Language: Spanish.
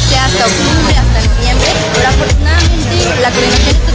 sea hasta octubre, hasta noviembre, pero afortunadamente la coordinación